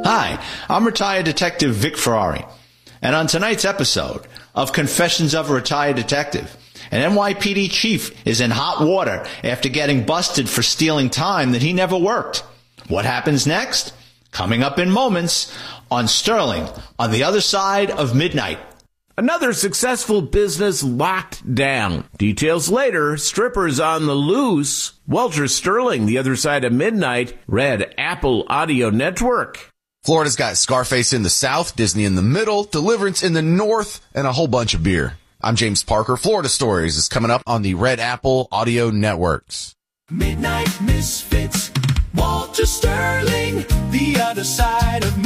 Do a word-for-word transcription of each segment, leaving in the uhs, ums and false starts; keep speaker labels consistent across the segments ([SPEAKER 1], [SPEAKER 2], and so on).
[SPEAKER 1] Hi, I'm retired detective Vic Ferrari, and on tonight's episode of Confessions of a Retired Detective, an N Y P D chief is in hot water after getting busted for stealing time that he never worked. What happens next? Coming up in moments on Sterling on the Other Side of Midnight.
[SPEAKER 2] Another successful business locked down. Details later. Strippers on the loose. Walter Sterling, The Other Side of Midnight. Red Apple Audio Network.
[SPEAKER 3] Florida's got Scarface in the south, Disney in the middle, Deliverance in the north, and a whole bunch of beer. I'm James Parker. Florida Stories is coming up on the Red Apple Audio Networks.
[SPEAKER 4] Midnight Misfits. Walter Sterling. The Other Side of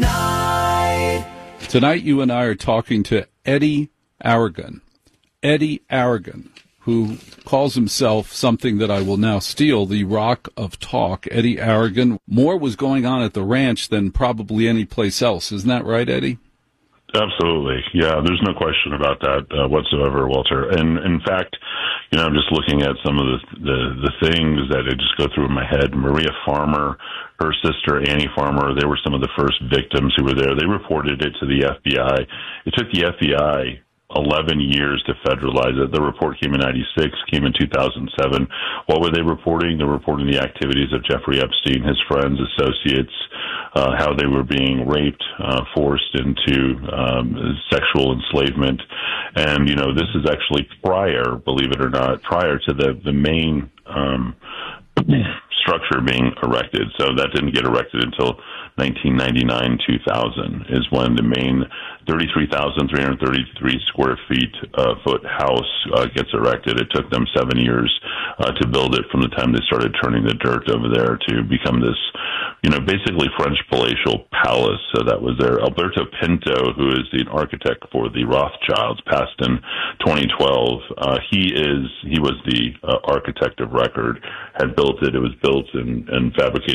[SPEAKER 4] Midnight.
[SPEAKER 5] Tonight, you and I are talking to Eddie Aragon. Eddie Aragon, who calls himself something that I will now steal, the Rock of Talk. Eddie Aragon. More was going on at the ranch than probably any place else. Isn't that right, Eddie?
[SPEAKER 6] Absolutely. Yeah, there's no question about that uh, whatsoever, Walter. And in fact, you know, I'm just looking at some of the, the, the things that just go through my head. Maria Farmer, her sister Annie Farmer, they were some of the first victims who were there. They reported it to the F B I. It took the F B I eleven years to federalize it. The report came in ninety-six, came in two thousand seven. What were they reporting? They were reporting the activities of Jeffrey Epstein, his friends, associates, uh, how they were being raped, uh, forced into um, sexual enslavement. And, you know, this is actually prior, believe it or not, prior to the, the main um, structure being erected. So that didn't get erected until nineteen ninety-nine, two thousand is when the main thirty-three thousand three hundred thirty-three square feet uh, foot house uh, gets erected. It took them seven years uh, to build it from the time they started turning the dirt over there to become this, you know, basically French palatial palace. So that was there. Alberto Pinto, who is the architect for the Rothschilds, passed in twenty twelve. Uh, he is he was the uh, architect of record, had built it. It was built and, and fabricated